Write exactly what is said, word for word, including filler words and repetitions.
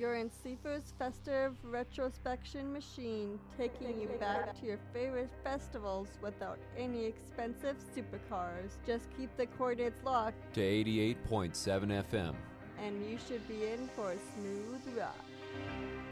Endurance Seafood's festive retrospection machine, taking you back to your favorite festivals without any expensive supercars. Just keep the coordinates locked to eighty-eight point seven F M. and you should be in for a smooth ride.